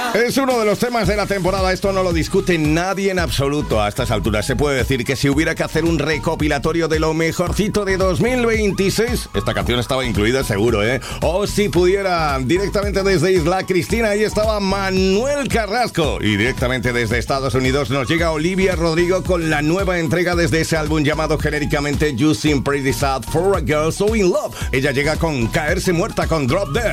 Es uno de los temas de la temporada, esto no lo discute nadie en absoluto. A estas alturas se puede decir que si hubiera que hacer un recopilatorio de lo mejorcito de 2026, esta canción estaba incluida seguro, ¿eh? O si pudiera, directamente desde Isla Cristina, ahí estaba Manuel Carrasco. Y directamente desde Estados Unidos nos llega Olivia Rodrigo con la nueva entrega desde ese álbum llamado genéricamente You Seem Pretty Sad for a Girl So In Love. Ella llega con Caerse Muerta con Drop Dead.